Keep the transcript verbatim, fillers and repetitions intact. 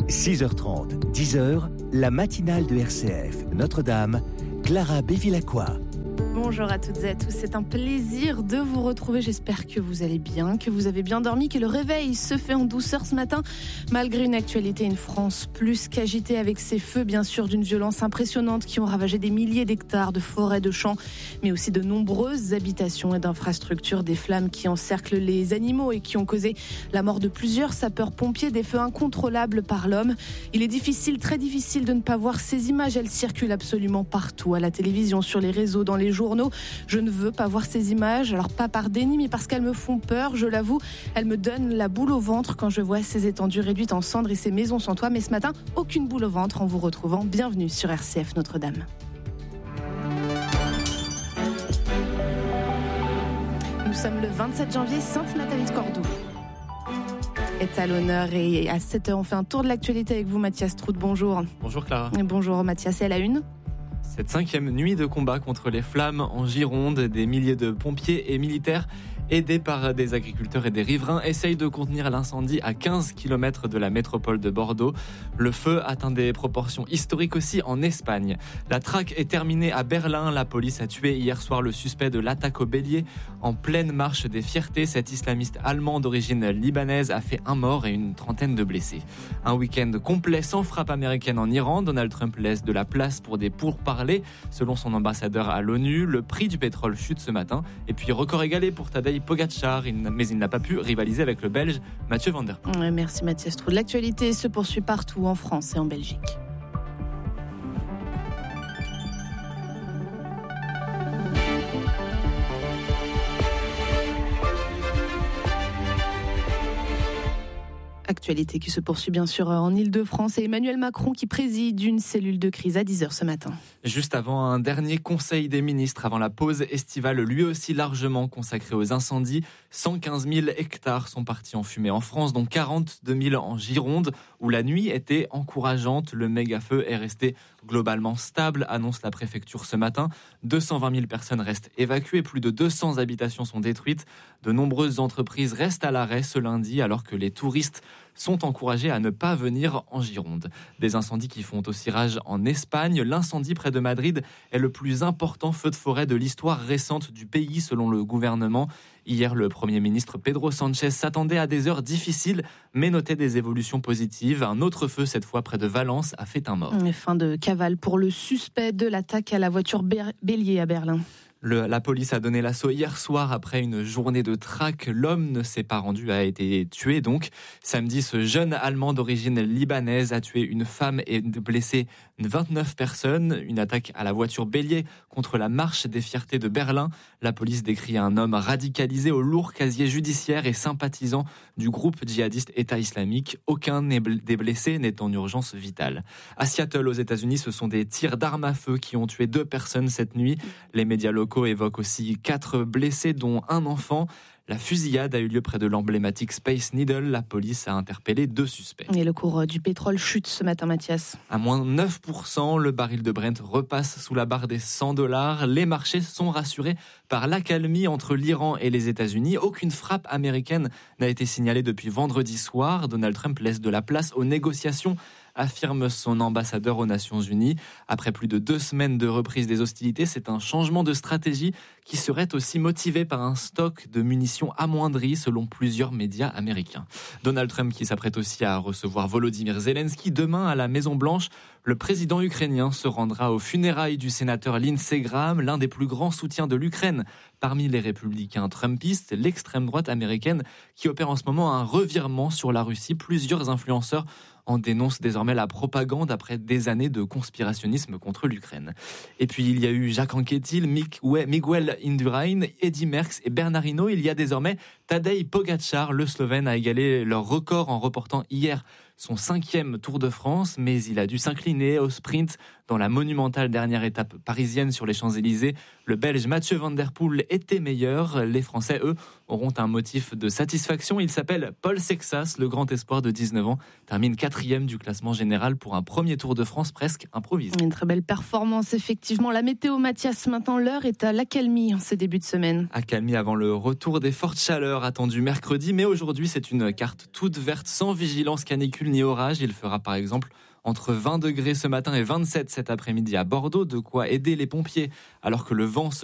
six heures trente, dix heures, la matinale de R C F Notre-Dame, Clara Bévilacqua. Bonjour à toutes et à tous, c'est un plaisir de vous retrouver. J'espère que vous allez bien, que vous avez bien dormi, que le réveil se fait en douceur ce matin. Malgré une actualité, une France plus qu'agitée avec ces feux, bien sûr, d'une violence impressionnante qui ont ravagé des milliers d'hectares de forêts, de champs, mais aussi de nombreuses habitations et d'infrastructures. Des flammes qui encerclent les animaux et qui ont causé la mort de plusieurs sapeurs-pompiers, des feux incontrôlables par l'homme. Il est difficile, très difficile de ne pas voir ces images. Elles circulent absolument partout, à la télévision, sur les réseaux, dans les journaux. Je ne veux pas voir ces images, alors pas par déni, mais parce qu'elles me font peur, je l'avoue. Elles me donnent la boule au ventre quand je vois ces étendues réduites en cendres et ces maisons sans toit. Mais ce matin, aucune boule au ventre en vous retrouvant. Bienvenue sur R C F Notre-Dame. Nous sommes le vingt-sept janvier, Sainte Nathalie de Cordoue est à l'honneur, et à sept heures, on fait un tour de l'actualité avec vous, Mathias Trout. Bonjour. Bonjour Clara. Et bonjour Mathias, et à la une. Cette cinquième nuit de combat contre les flammes en Gironde, des milliers de pompiers et militaires aidés par des agriculteurs et des riverains essayent de contenir l'incendie à quinze kilomètres de la métropole de Bordeaux. Le feu atteint des proportions historiques aussi en Espagne. La traque est terminée à Berlin. La police a tué hier soir le suspect de l'attaque au bélier en pleine marche des fiertés. Cet islamiste allemand d'origine libanaise a fait un mort et une trentaine de blessés. Un week-end complet sans frappe américaine en Iran. Donald Trump laisse de la place pour des pourparlers. Selon son ambassadeur à l'ONU, le prix du pétrole chute ce matin. Et puis record égalé pour Tadej Pogacar, mais il n'a pas pu rivaliser avec le Belge Mathieu Van Der Poel. Merci Mathias Trout. L'actualité se poursuit partout en France et en Belgique. Actualité qui se poursuit bien sûr en Ile-de-France et Emmanuel Macron qui préside une cellule de crise à dix heures ce matin. Juste avant un dernier conseil des ministres, avant la pause estivale, lui aussi largement consacré aux incendies. cent quinze mille hectares sont partis en fumée en France, dont quarante-deux mille en Gironde, où la nuit était encourageante. Le méga-feu est resté globalement stable, annonce la préfecture ce matin. deux cent vingt mille personnes restent évacuées, plus de deux cents habitations sont détruites. De nombreuses entreprises restent à l'arrêt ce lundi, alors que les touristes sont encouragés à ne pas venir en Gironde. Des incendies qui font aussi rage en Espagne. L'incendie près de Madrid est le plus important feu de forêt de l'histoire récente du pays, selon le gouvernement. Hier, le Premier ministre Pedro Sánchez s'attendait à des heures difficiles, mais notait des évolutions positives. Un autre feu, cette fois près de Valence, a fait un mort. Et fin de cavale pour le suspect de l'attaque à la voiture bélier à Berlin. Le, la police a donné l'assaut hier soir après une journée de traque. L'homme ne s'est pas rendu, a été tué donc. Samedi, ce jeune Allemand d'origine libanaise a tué une femme et blessé vingt-neuf personnes. Une attaque à la voiture bélier contre la marche des fiertés de Berlin. La police décrit un homme radicalisé au lourd casier judiciaire et sympathisant du groupe djihadiste État islamique. Aucun des blessés n'est en urgence vitale. À Seattle, aux États-Unis, ce sont des tirs d'armes à feu qui ont tué deux personnes cette nuit. Les médias locaux évoque aussi quatre blessés, dont un enfant. La fusillade a eu lieu près de l'emblématique Space Needle. La police a interpellé deux suspects. Et le cours du pétrole chute ce matin, Mathias. À moins neuf pour cent, le baril de Brent repasse sous la barre des cent dollars. Les marchés sont rassurés par l'accalmie entre l'Iran et les États-Unis. Aucune frappe américaine n'a été signalée depuis vendredi soir. Donald Trump laisse de la place aux négociations, affirme son ambassadeur aux Nations Unies. Après plus de deux semaines de reprise des hostilités, c'est un changement de stratégie qui serait aussi motivé par un stock de munitions amoindri, selon plusieurs médias américains. Donald Trump qui s'apprête aussi à recevoir Volodymyr Zelensky demain à la Maison-Blanche. Le président ukrainien se rendra aux funérailles du sénateur Lindsey Graham, l'un des plus grands soutiens de l'Ukraine. Parmi les républicains trumpistes, l'extrême droite américaine qui opère en ce moment un revirement sur la Russie. Plusieurs influenceurs en dénoncent désormais la propagande après des années de conspirationnisme contre l'Ukraine. Et puis il y a eu Jacques Anquetil, Miguel Indurain, Eddy Merckx et Bernard Hinault. Il y a désormais Tadej Pogacar. Le Slovène a égalé leur record en reportant hier son cinquième Tour de France, mais il a dû s'incliner au sprint Dans la monumentale dernière étape parisienne sur les Champs-Élysées, le Belge Mathieu Van Der Poel était meilleur. Les Français, eux, auront un motif de satisfaction. Il s'appelle Paul Sexas, le grand espoir de dix-neuf ans, termine quatrième du classement général pour un premier Tour de France presque improvisé. Une très belle performance, effectivement. La météo, Mathias, maintenant l'heure est à l'accalmie en ce début de semaine. Accalmie avant le retour des fortes chaleurs attendues mercredi, mais aujourd'hui c'est une carte toute verte sans vigilance canicule ni orage. Il fera par exemple entre vingt degrés ce matin et vingt-sept cet après-midi à Bordeaux, de quoi aider les pompiers alors que le vent se